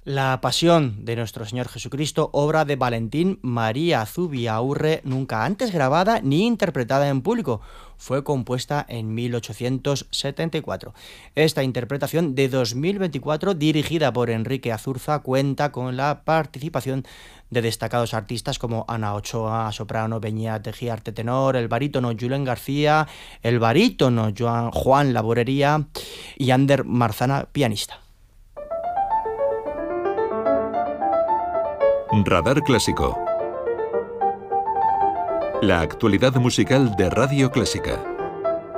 La Pasión de nuestro Señor Jesucristo, obra de Valentín María Zubiaurre, nunca antes grabada ni interpretada en público. Fue compuesta en 1874. Esta interpretación de 2024, dirigida por Enrique Azurza, cuenta con la participación de destacados artistas como Ana Ochoa, soprano, Beñat Giarte, tenor, el barítono Julen García, el barítono Juan Laborería y Ander Marzana, pianista. Radar Clásico. La actualidad musical de Radio Clásica.